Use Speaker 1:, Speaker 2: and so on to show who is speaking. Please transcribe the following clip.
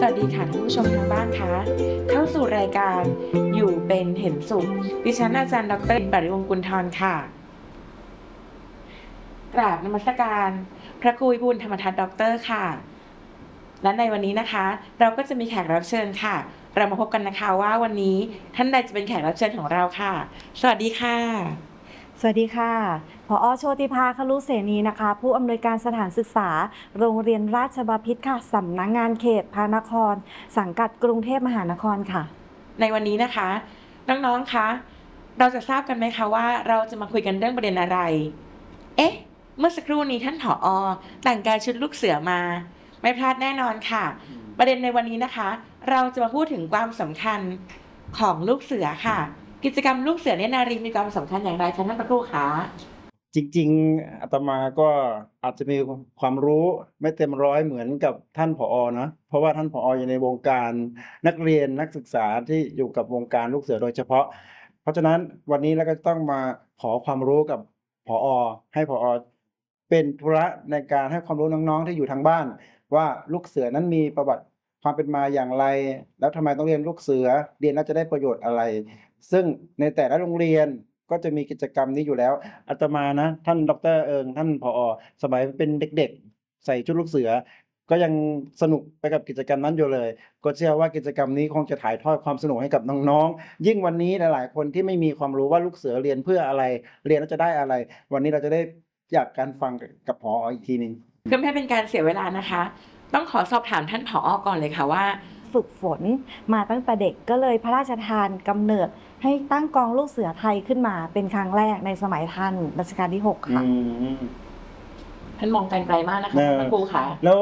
Speaker 1: วัสดีค่ะท่านผู้ชมทางบ้านคะเข้าสู่รายการอยู่เป็นเห็นสุขดิฉันอาจารย์ดร.ปริวงศ์กุลธรค่ะกราบนมัสการพระครูวิบูลย์ธรรมทัศน์ด็อกเตอร์ค่ะและในวันนี้นะคะเราก็จะมีแขกรับเชิญค่ะเรามาพบกันนะคะว่าวันนี้ท่านใดจะเป็นแขกรับเชิญของเราค่ะสวัสดีค่ะ
Speaker 2: สวัสดีค่ะผอ.โชติภา คลุเสนีนะคะ ผู้อำนวยการสถานศึกษา โรงเรียนราชบพิตรค่ะ สำนักงานเขตพระนคร สังกัดกรุงเทพมหานครค่ะ
Speaker 1: ในวันนี้นะคะน้องๆคะเราจะทราบกันไหมคะว่าเราจะมาคุยกันเรื่องประเด็นอะไรเอ๊ะเมื่อสักครู่นี้ท่านผอ.แต่งกายชุดลูกเสือมาไม่พลาดแน่นอนค่ะประเด็นในวันนี้นะคะเราจะมาพูดถึงความสำคัญของลูกเสือค่ะกิจกรรมลูกเสือเนตรนารีมีความสำคัญอย่างไรคะท่านพระครูคะ
Speaker 3: จริงๆอาตมาก็อาจจะมีความรู้ไม่เต็มร้อยเหมือนกับท่านผอ. เนาะเพราะว่าท่านผอ. อยู่ในวงการนักเรียนนักศึกษาที่อยู่กับวงการลูกเสือโดยเฉพาะเพราะฉะนั้นวันนี้เราก็ต้องมาขอความรู้กับผอ. ให้ผอ. เป็นธุระในการให้ความรู้น้องๆที่อยู่ทางบ้านว่าลูกเสือนั้นมีประวัติความเป็นมาอย่างไรแล้วทำไมต้องเรียนลูกเสือเรียนแล้วจะได้ประโยชน์อะไรซึ่งในแต่ละโรงเรียนก็จะมีกิจกรรมนี้อยู่แล้วอาตมานะท่านดร.เอิงท่านผอ.สมัยเป็นเด็กๆใส่ชุดลูกเสือก็ยังสนุกไปกับกิจกรรมนั้นอยู่เลยก็เชื่อว่ากิจกรรมนี้คงจะถ่ายทอดความสนุกให้กับน้องๆยิ่งวันนี้หลายๆคนที่ไม่มีความรู้ว่าลูกเสือเรียนเพื่ออะไรเรียนแล้วจะได้อะไรวันนี้เราจะได้อยากการฟังกับผอ.อีกทีหนึ่ง
Speaker 1: เพื่อไม่ให้เป็นการเสียเวลานะคะต้องขอสอบถามท่านผอ.ก่อนเลยค่ะว่า
Speaker 2: ฝึกฝนมาตั้งแต่เด็กก็เลยพระราชทานกำเนิดให้ตั้งกองลูกเสือไทยขึ้นมาเป็นครั้งแรกในสมัยท่านรัชกาลที่ 6 ค่ะ
Speaker 1: ท่านมองไกลๆมากนะคะ
Speaker 3: เออ
Speaker 1: ท่านครูค่ะ
Speaker 3: แล้ว